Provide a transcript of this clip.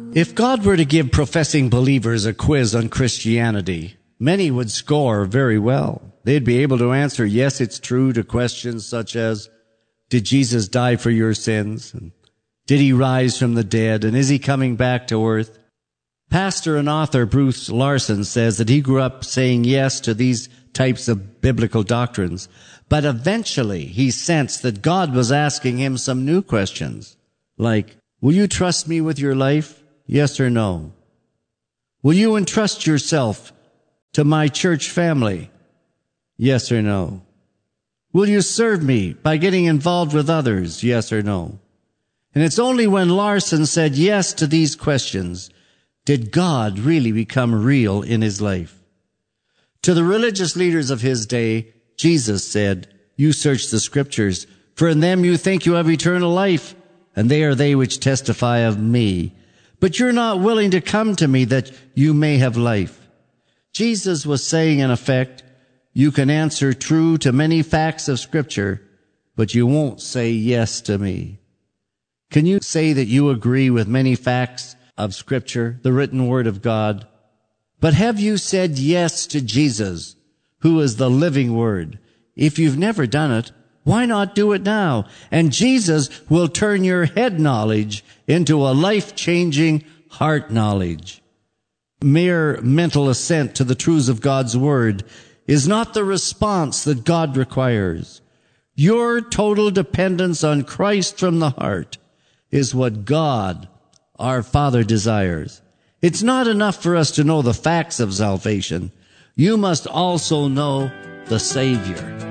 If God were to give professing believers a quiz on Christianity, many would score very well. They'd be able to answer, yes, it's true, to questions such as, did Jesus die for your sins? And did he rise from the dead? And is he coming back to earth? Pastor and author Bruce Larson says that he grew up saying yes to these types of biblical doctrines, but eventually he sensed that God was asking him some new questions, like, will you trust me with your life? Yes or no? Will you entrust yourself to my church family? Yes or no? Will you serve me by getting involved with others? Yes or no? And it's only when Larson said yes to these questions did God really become real in his life. To the religious leaders of his day, Jesus said, you search the scriptures, for in them you think you have eternal life, and they are they which testify of me. But you're not willing to come to me that you may have life. Jesus was saying, in effect, you can answer true to many facts of Scripture, but you won't say yes to me. Can you say that you agree with many facts of Scripture, the written Word of God? But have you said yes to Jesus, who is the living Word? If you've never done it, why not do it now? And Jesus will turn your head knowledge into a life-changing heart knowledge. Mere mental assent to the truths of God's Word is not the response that God requires. Your total dependence on Christ from the heart is what God, our Father, desires. It's not enough for us to know the facts of salvation. You must also know the Savior.